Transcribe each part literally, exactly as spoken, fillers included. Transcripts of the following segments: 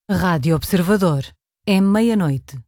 Rádio Observador. É meia-noite.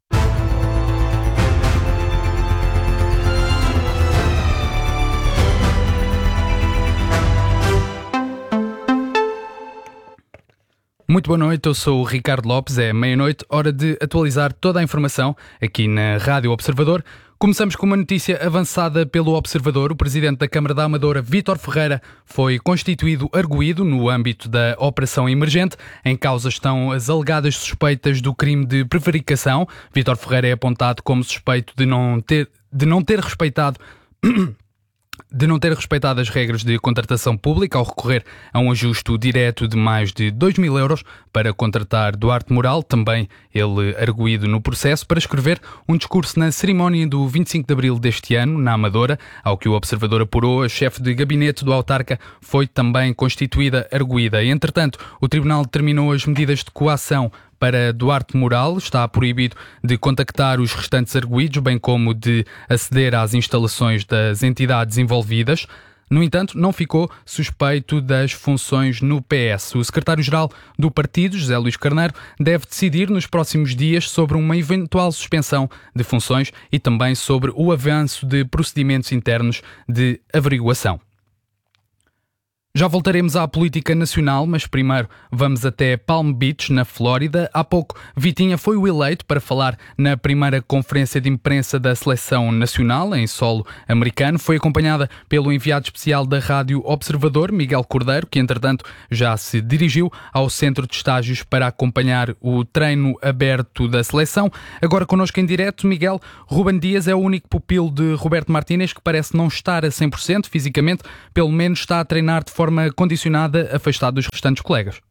Muito boa noite, eu sou o Ricardo Lopes, é meia-noite, hora de atualizar toda a informação aqui na Rádio Observador. Começamos com uma notícia avançada pelo Observador. O presidente da Câmara da Amadora, Vítor Ferreira, foi constituído arguido no âmbito da Operação Emergente. Em causa estão as alegadas suspeitas do crime de prevaricação. Vítor Ferreira é apontado como suspeito de não ter, de não ter respeitado... de não ter respeitado as regras de contratação pública ao recorrer a um ajuste direto de mais de dois mil euros para contratar Duarte Moral, também ele arguído no processo, para escrever um discurso na cerimónia do vinte e cinco de abril deste ano, na Amadora. Ao que o Observador apurou, a chefe de gabinete do autarca foi também constituída arguída. Entretanto, o Tribunal determinou as medidas de coação para Duarte Moral. Está proibido de contactar os restantes arguidos, bem como de aceder às instalações das entidades envolvidas. No entanto, não ficou suspeito das funções no P S. O secretário-geral do partido, José Luís Carneiro, deve decidir nos próximos dias sobre uma eventual suspensão de funções e também sobre o avanço de procedimentos internos de averiguação. Já voltaremos à política nacional, mas primeiro vamos até Palm Beach, na Flórida. Há pouco, Vitinha foi o eleito para falar na primeira conferência de imprensa da seleção nacional em solo americano. Foi acompanhada pelo enviado especial da Rádio Observador, Miguel Cordeiro, que entretanto já se dirigiu ao centro de estágios para acompanhar o treino aberto da seleção. Agora connosco em direto, Miguel, Ruben Dias é o único pupilo de Roberto Martínez que parece não estar a cem por cento fisicamente, pelo menos está a treinar de forma condicionada, afastado dos restantes colegas.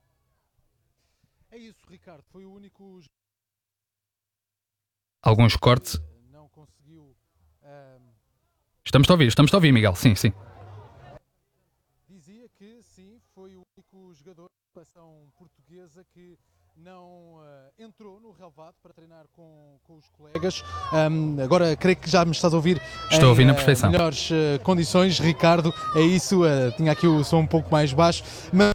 É isso, Ricardo. Foi o único... Alguns cortes. Não conseguiu... Um... Estamos a ouvir, estamos a ouvir, Miguel. Sim, sim. Dizia que, sim, foi o único jogador da seleção portuguesa que não uh, entrou no relevado para treinar com, com os colegas. Um, agora, creio que já me estás a ouvir. Estou em, a ouvir na perfeição. Uh, melhores uh, condições, Ricardo. É isso. Uh, tinha aqui o som um pouco mais baixo. Mas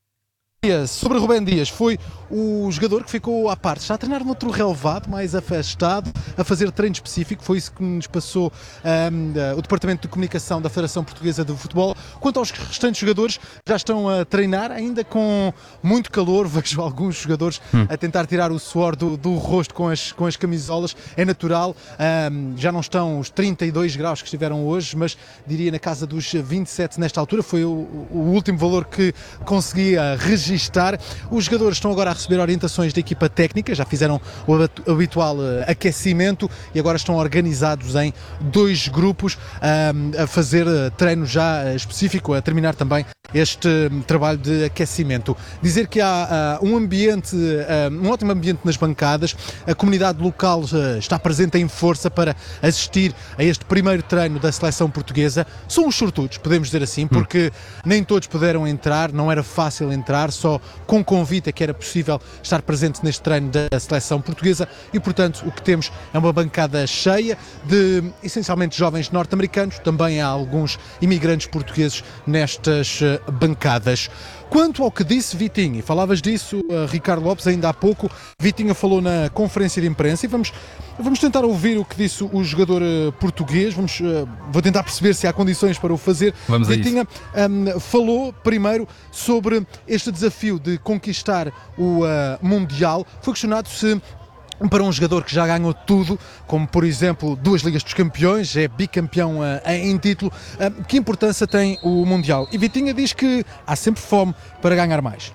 sobre Ruben Dias, foi o jogador que ficou à parte. Está a treinar noutro relevado, mais afastado, a fazer treino específico. Foi isso que nos passou um, uh, o Departamento de Comunicação da Federação Portuguesa de Futebol. Quanto aos restantes jogadores, já estão a treinar, ainda com muito calor. Vejo alguns jogadores hum. a tentar tirar o suor do, do rosto com as, com as camisolas. É natural. Um, já não estão os trinta e dois graus que estiveram hoje, mas diria na casa dos vinte e sete nesta altura. Foi o, o último valor que conseguia registrar. Os jogadores estão agora a receber orientações da equipa técnica, já fizeram o habitual aquecimento e agora estão organizados em dois grupos um, a fazer treino já específico, a terminar também este trabalho de aquecimento. Dizer que há uh, um ambiente, uh, um ótimo ambiente nas bancadas, a comunidade local uh, está presente em força para assistir a este primeiro treino da seleção portuguesa. São os sortudos, podemos dizer assim, porque hum. nem todos puderam entrar, não era fácil entrar, só com convite é que era possível estar presente neste treino da seleção portuguesa e, portanto, o que temos é uma bancada cheia de, essencialmente, jovens norte-americanos, também há alguns imigrantes portugueses nestas bancadas. Quanto ao que disse Vitinha, e falavas disso, uh, Ricardo Lopes, ainda há pouco, Vitinha falou na conferência de imprensa e vamos, vamos tentar ouvir o que disse o jogador uh, português, vamos, uh, vou tentar perceber se há condições para o fazer. Vamos Vitinha um, falou primeiro sobre este desafio de conquistar o uh, Mundial, foi questionado se para um jogador que já ganhou tudo, como por exemplo duas Ligas dos Campeões, é bicampeão uh, em título, uh, que importância tem o Mundial? E Vitinha diz que há sempre fome para ganhar mais.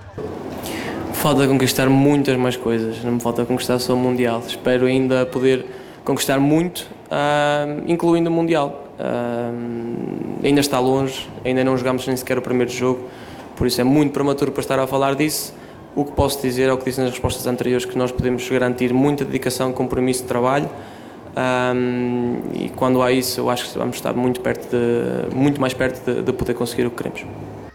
Falta conquistar muitas mais coisas, não me falta conquistar só o Mundial. Espero ainda poder conquistar muito, uh, incluindo o Mundial. Uh, ainda está longe, ainda não jogámos nem sequer o primeiro jogo, por isso é muito prematuro para estar a falar disso. O que posso dizer é o que disse nas respostas anteriores, que nós podemos garantir muita dedicação e compromisso de trabalho, um, e quando há isso eu acho que vamos estar muito, perto de, muito mais perto de, de poder conseguir o que queremos.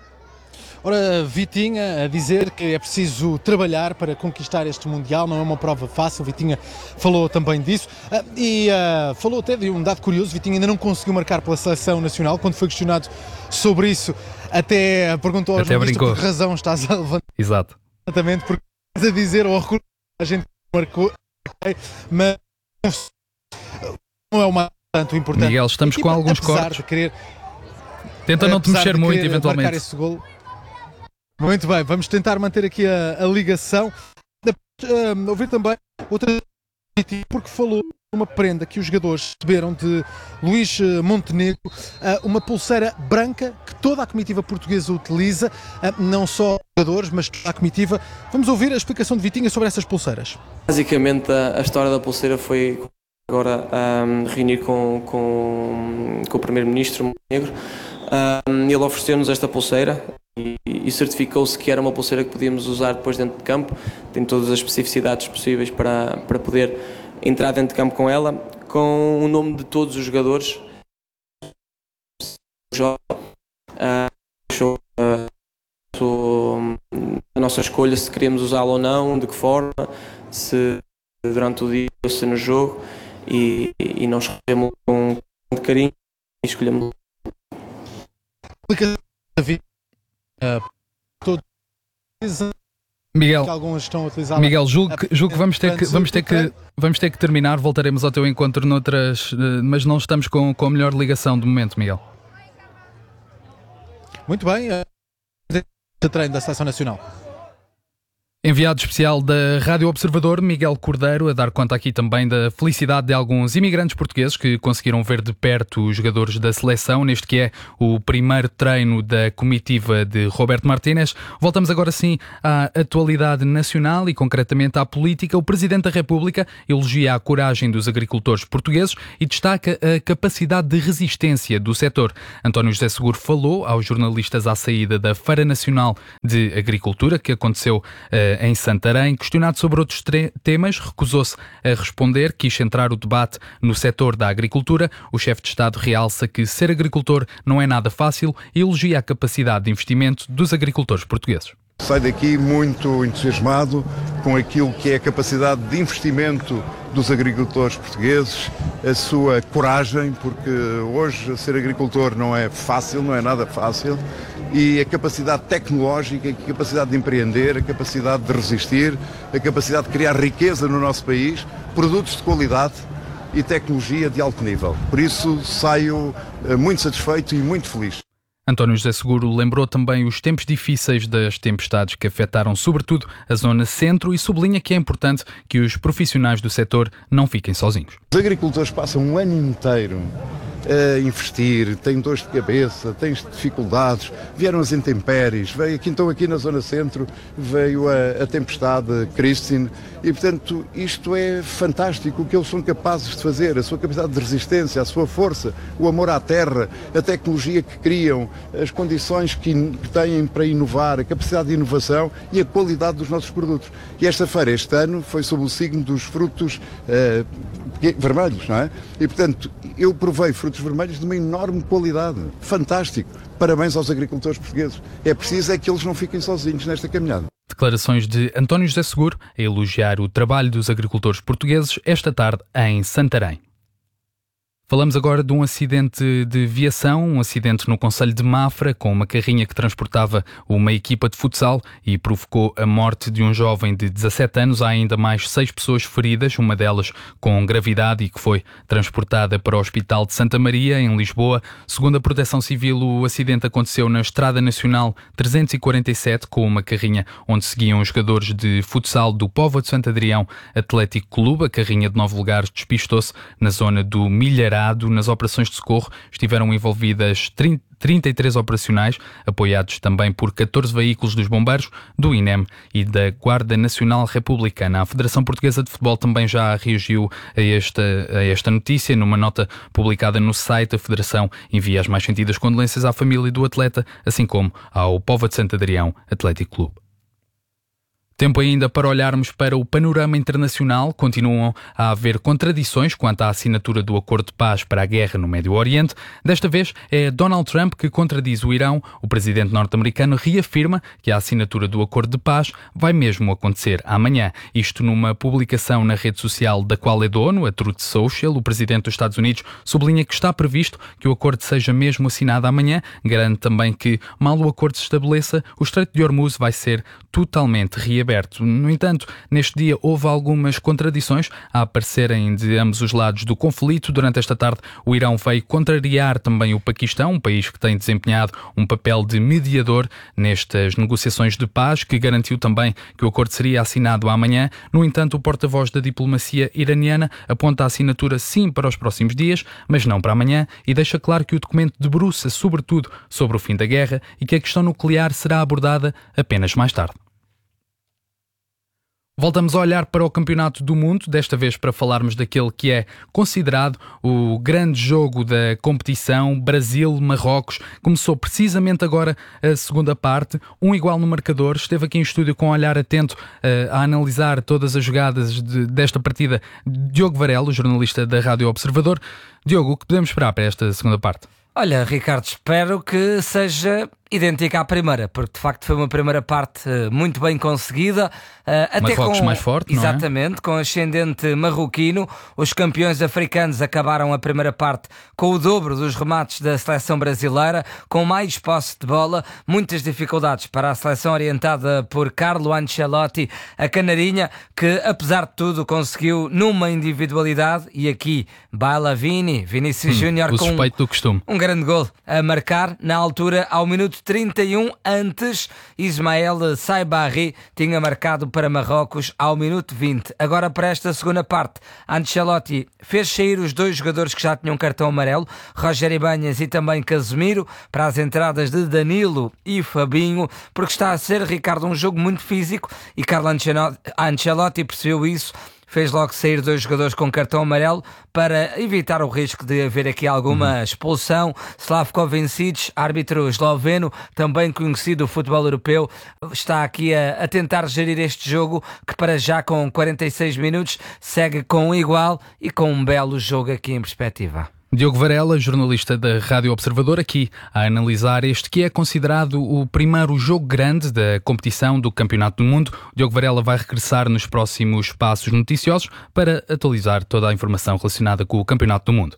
Ora, Vitinha a dizer que é preciso trabalhar para conquistar este Mundial, não é uma prova fácil. Vitinha falou também disso uh, e uh, falou até de um dado curioso. Vitinha ainda não conseguiu marcar pela seleção nacional. Quando foi questionado sobre isso, até perguntou aos jornalistas por que razão estás a levantar. Exato. Exatamente, porque a dizer, ou a recordar, a gente marcou, okay, mas não é uma tanto importante. Miguel, estamos com alguns cortes. Querer, Tenta não te mexer muito, eventualmente. Esse golo. Muito bem, vamos tentar manter aqui a, a ligação. Uh, ouvir também outra porque falou uma prenda que os jogadores receberam de Luís Montenegro, uh, uma pulseira branca que toda a comitiva portuguesa utiliza, uh, não só os jogadores, mas toda a comitiva. Vamos ouvir a explicação de Vitinha sobre essas pulseiras. Basicamente, a, a história da pulseira foi agora um, reunir com, com, com o primeiro-ministro Montenegro. Um, ele ofereceu-nos esta pulseira e, e certificou-se que era uma pulseira que podíamos usar depois dentro de campo. Tem todas as especificidades possíveis para, para poder entrar dentro de campo com ela, com o nome de todos os jogadores. Uh, a nossa escolha se queremos usá-la ou não, de que forma, se durante o dia ou se no jogo, e, e nós escolhemos com muito carinho e escolhemos. Miguel, que alguns estão a utilizar. Miguel, julgo que, julgo que vamos ter que vamos ter que vamos ter que terminar. Voltaremos ao teu encontro noutras, mas não estamos com, com a melhor ligação do momento, Miguel. Muito bem, uh, treino da Seleção Nacional. Enviado especial da Rádio Observador, Miguel Cordeiro, a dar conta aqui também da felicidade de alguns imigrantes portugueses que conseguiram ver de perto os jogadores da seleção, neste que é o primeiro treino da comitiva de Roberto Martínez. Voltamos agora sim à atualidade nacional e concretamente à política. O Presidente da República elogia a coragem dos agricultores portugueses e destaca a capacidade de resistência do setor. António José Seguro falou aos jornalistas à saída da Feira Nacional de Agricultura, que aconteceu uh, em Santarém. Questionado sobre outros temas, recusou-se a responder, quis centrar o debate no setor da agricultura. O chefe de Estado realça que ser agricultor não é nada fácil e elogia a capacidade de investimento dos agricultores portugueses. Saio daqui muito entusiasmado com aquilo que é a capacidade de investimento dos agricultores portugueses, a sua coragem, porque hoje ser agricultor não é fácil, não é nada fácil, e a capacidade tecnológica, a capacidade de empreender, a capacidade de resistir, a capacidade de criar riqueza no nosso país, produtos de qualidade e tecnologia de alto nível. Por isso saio muito satisfeito e muito feliz. António José Seguro lembrou também os tempos difíceis das tempestades que afetaram sobretudo a zona centro e sublinha que é importante que os profissionais do setor não fiquem sozinhos. Os agricultores passam um ano inteiro a investir, têm dores de cabeça, têm dificuldades, vieram as intempéries, veio aqui, então aqui na zona centro veio a, a tempestade Christine e portanto isto é fantástico o que eles são capazes de fazer, a sua capacidade de resistência, a sua força, o amor à terra, a tecnologia que criam, as condições que, que têm para inovar, a capacidade de inovação e a qualidade dos nossos produtos. E esta feira este ano foi sob o signo dos frutos uh, vermelhos, não é? E portanto eu provei frutos vermelhos de uma enorme qualidade. Fantástico. Parabéns aos agricultores portugueses. É preciso é que eles não fiquem sozinhos nesta caminhada. Declarações de António José Seguro a elogiar o trabalho dos agricultores portugueses esta tarde em Santarém. Falamos agora de um acidente de viação, um acidente no concelho de Mafra, com uma carrinha que transportava uma equipa de futsal e provocou a morte de um jovem de dezassete anos. Há ainda mais seis pessoas feridas, uma delas com gravidade e que foi transportada para o Hospital de Santa Maria, em Lisboa. Segundo a Proteção Civil, o acidente aconteceu na Estrada Nacional trezentos e quarenta e sete, com uma carrinha onde seguiam os jogadores de futsal do Póvoa de Santo Adrião Atlético Clube. A carrinha de nove lugares despistou-se na zona do Milharado. Nas operações de socorro estiveram envolvidas trinta e três operacionais, apoiados também por catorze veículos dos bombeiros, do I N E M e da Guarda Nacional Republicana. A Federação Portuguesa de Futebol também já reagiu a esta, a esta notícia. Numa nota publicada no site, a Federação envia as mais sentidas condolências à família do atleta, assim como ao Póvoa de Santo Adrião Atlético Clube. Tempo ainda para olharmos para o panorama internacional. Continuam a haver contradições quanto à assinatura do acordo de paz para a guerra no Médio Oriente. Desta vez é Donald Trump que contradiz o Irão. O presidente norte-americano reafirma que a assinatura do acordo de paz vai mesmo acontecer amanhã. Isto numa publicação na rede social da qual é dono, a Truth Social. O presidente dos Estados Unidos sublinha que está previsto que o acordo seja mesmo assinado amanhã. Garante também que, mal o acordo se estabeleça, o Estreito de Hormuz vai ser totalmente reaberto. aberto. No entanto, neste dia houve algumas contradições a aparecerem de ambos os lados do conflito. Durante esta tarde, o Irão veio contrariar também o Paquistão, um país que tem desempenhado um papel de mediador nestas negociações de paz, que garantiu também que o acordo seria assinado amanhã. No entanto, o porta-voz da diplomacia iraniana aponta a assinatura sim para os próximos dias, mas não para amanhã, e deixa claro que o documento debruça sobretudo sobre o fim da guerra e que a questão nuclear será abordada apenas mais tarde. Voltamos a olhar para o Campeonato do Mundo, desta vez para falarmos daquele que é considerado o grande jogo da competição, Brasil-Marrocos. Começou precisamente agora a segunda parte, um igual no marcador. Esteve aqui em estúdio com um olhar atento uh, a analisar todas as jogadas de, desta partida, Diogo Varela, o jornalista da Rádio Observador. Diogo, o que podemos esperar para esta segunda parte? Olha, Ricardo, espero que seja idêntica à primeira, porque de facto foi uma primeira parte muito bem conseguida. Uh, até Marrocos com, mais forte, não é? Exatamente, com ascendente marroquino. Os campeões africanos acabaram a primeira parte com o dobro dos remates da seleção brasileira, com mais posse de bola, muitas dificuldades para a seleção orientada por Carlo Ancelotti, a canarinha, que apesar de tudo conseguiu numa individualidade, e aqui baila Vini, Vinícius hum, Júnior com suspeito do costume. um grande gol a marcar na altura, ao minuto trinta e um. Antes, Ismael Saibarri tinha marcado para Marrocos ao minuto vinte. Agora, para esta segunda parte, Ancelotti fez sair os dois jogadores que já tinham cartão amarelo, Roger Ibanez e também Casemiro, para as entradas de Danilo e Fabinho, porque está a ser, Ricardo, um jogo muito físico, e Carlo Ancelotti percebeu isso. Fez logo sair dois jogadores com cartão amarelo para evitar o risco de haver aqui alguma expulsão. Slavko Vincic, árbitro esloveno, também conhecido do futebol europeu, está aqui a, a tentar gerir este jogo, que para já com quarenta e seis minutos segue com um igual e com um belo jogo aqui em perspectiva. Diogo Varela, jornalista da Rádio Observador, aqui a analisar este que é considerado o primeiro jogo grande da competição do Campeonato do Mundo. Diogo Varela vai regressar nos próximos passos noticiosos para atualizar toda a informação relacionada com o Campeonato do Mundo.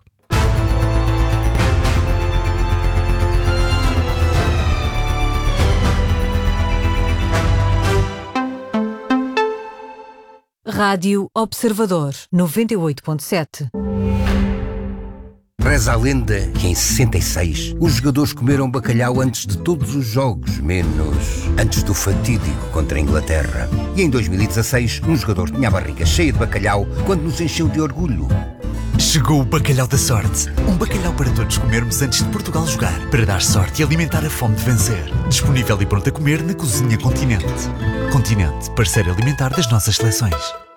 Rádio Observador, noventa e oito ponto sete. Reza a lenda que em sessenta e seis os jogadores comeram bacalhau antes de todos os jogos, menos antes do fatídico contra a Inglaterra. E em dois mil e dezasseis um jogador tinha a barriga cheia de bacalhau quando nos encheu de orgulho. Chegou o Bacalhau da Sorte. Um bacalhau para todos comermos antes de Portugal jogar, para dar sorte e alimentar a fome de vencer. Disponível e pronto a comer na Cozinha Continente. Continente, parceiro alimentar das nossas seleções.